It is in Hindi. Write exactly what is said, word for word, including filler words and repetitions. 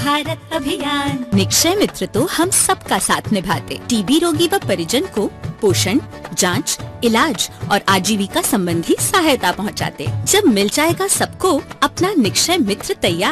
भारत अभियान। निक्षय मित्र तो हम सबका साथ निभाते। टीबी रोगी व परिजन को पोषण, जांच, इलाज और आजीविका संबंधी सहायता पहुंचाते। जब मिल जाएगा सबको अपना निक्षय मित्र तैयार,